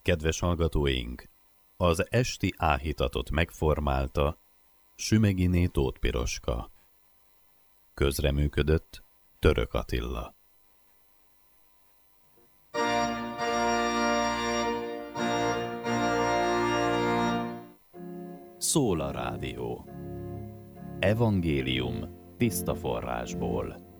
Kedves hallgatóink, az esti áhítatot megformálta Sümeghiné Tóth Piroska. Közreműködött Török Attila. Szól a rádió. Evangélium tiszta forrásból.